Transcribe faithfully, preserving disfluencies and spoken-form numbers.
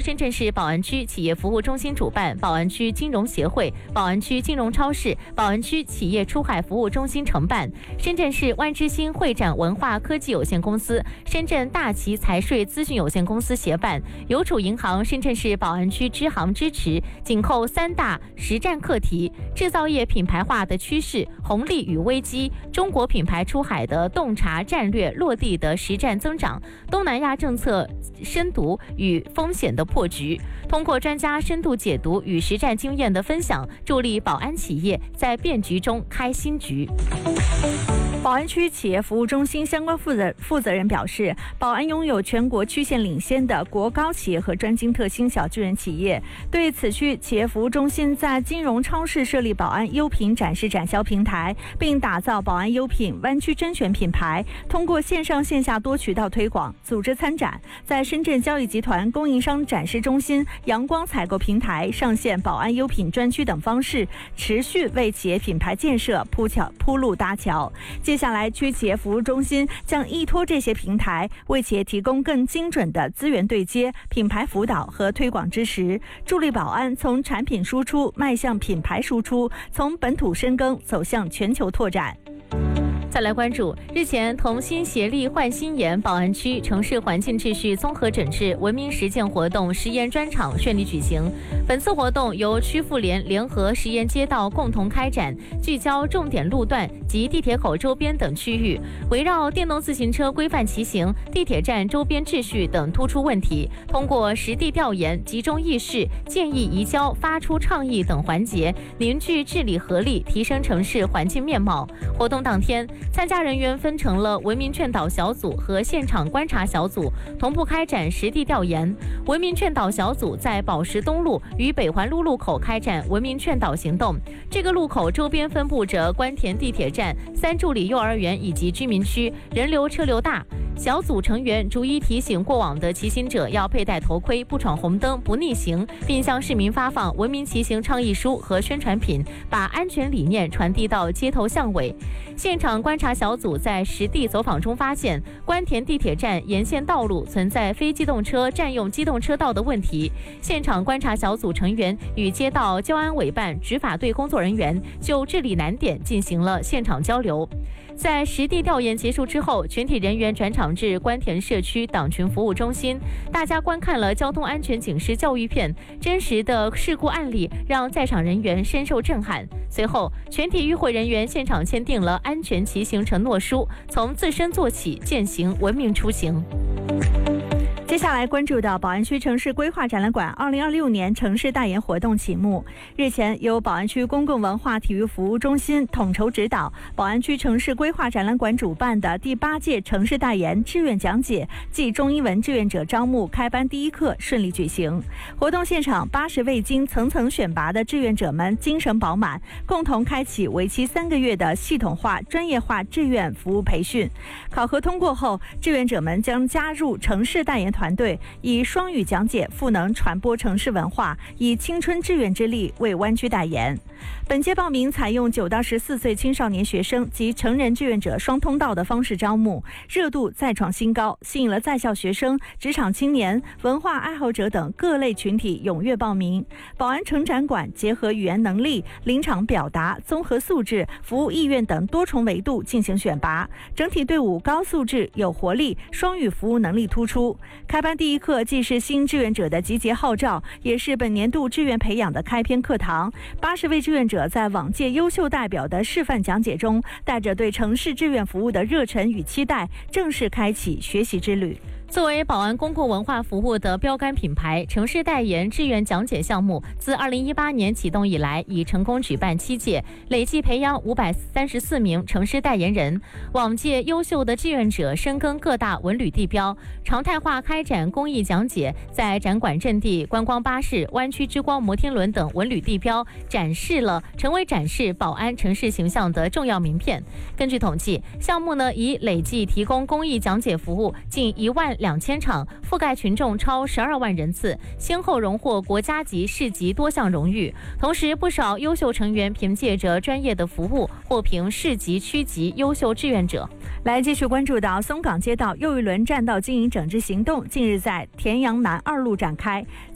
深圳市宝安区企业服务中心主办，宝安区金融协会、宝安区金融超市、宝安区企业出海服务中心承办，深圳市万之星会展文化科技有限公司、深圳大旗财税资讯有限公司协办，邮储银行深圳市宝安区支行支持，紧扣三大实战课题：制造业品牌化的趋势、红利与危机、中国品牌出海的洞察战略落地的实战增长、东南亚政策深读与风险的破局。通过专家深度解读与实战经验的分享，助力宝安企业在变局中开新局。 宝安区企业服务中心相关负责负责人表示，宝安拥有全国区县领先的国高企业和专精特新小巨人企业。对此区企业服务中心在金融超市设立宝安优品展示展销平台，并打造宝安优品湾区甄选品牌，通过线上线下多渠道推广，组织参展，在深圳交易集团供应商展示中心、阳光采购平台上线宝安优品专区等方式，持续为企业品牌建设铺桥铺路搭桥。接下来，区企业服务中心将依托这些平台，为企业提供更精准的资源对接、品牌辅导和推广支持，助力宝安从产品输出迈向品牌输出，从本土深耕走向全球拓展。 再来关注，日前同心协力焕新颜宝安区城市环境秩序综合整治文明实践活动实验专场顺利举行。本次活动由区妇联联合实验街道共同开展，聚焦重点路段及地铁口周边等区域，围绕电动自行车规范骑行、地铁站周边秩序等突出问题，通过实地调研、集中议事、建议移交、发出倡议等环节，凝聚治理合力，提升城市环境面貌。活动当天，参加人员分成了文明劝导小组和现场观察小组，同步开展实地调研。文明劝导小组在宝石东路与北环路路口开展文明劝导行动，这个路口周边分布着关田地铁站、三柱里幼儿园以及居民区，人流车流大。小组成员逐一提醒过往的骑行者要佩戴头盔、不闯红灯、不逆行，并向市民发放文明骑行倡议书和宣传品，把安全理念传递到街头巷尾。现场观察小组在实地走访中发现，关田地铁站沿线道路存在非机动车占用机动车道的问题。现场观察小组成员与街道交安委办执法队工作人员就治理难点进行了现场交流。在实地调研结束之后，全体人员转场至关田社区党群服务中心，大家观看了交通安全警示教育片，真实的事故案例让在场人员深受震撼。随后，全体与会人员现场签订了安全骑行承诺书，从自身做起，践行文明出行。 接下来关注到宝安区城市规划展览馆二零二六年城市代言活动启幕。日前，由宝安区公共文化体育服务中心统筹指导，宝安区城市规划展览馆主办的第八届城市代言志愿讲解暨中英文志愿者招募开班第一课顺利举行。活动现场，八十位经层层选拔的志愿者们精神饱满，共同开启为期三个月的系统化、专业化志愿服务培训。考核通过后，志愿者们将加入城市代言团队，以双语讲解赋能传播城市文化，以青春志愿之力为湾区代言。本届报名采用九到十四岁青少年学生及成人志愿者双通道的方式招募，热度再创新高，吸引了在校学生、职场青年、文化爱好者等各类群体踊跃报名。宝安城展馆结合语言能力、临场表达、综合素质、服务意愿等多重维度进行选拔，整体队伍高素质、有活力，双语服务能力突出。开班第一课既是新志愿者的集结号召，也是本年度志愿培养的开篇课堂。八十位志愿者在往届优秀代表的示范讲解中，带着对城市志愿服务的热忱与期待，正式开启学习之旅。 作为宝安公共文化服务的标杆品牌，城市代言志愿讲解项目自二零一八年启动以来，已成功举办七届，累计培养五百三十四名城市代言人。往届优秀的志愿者深耕各大文旅地标，常态化开展公益讲解，在展馆阵地、观光巴士、湾区之光摩天轮等文旅地标展示了成为展示宝安城市形象的重要名片。根据统计，项目呢已累计提供公益讲解服务近一万两千场，覆盖群众超十二万人次，先后荣获国家级、市级多项荣誉。同时，不少优秀成员凭借着专业的服务，获评市级、区级优秀志愿者。 来继续关注到松岗街道又一轮占道经营整治行动，近日在田阳南二路展开。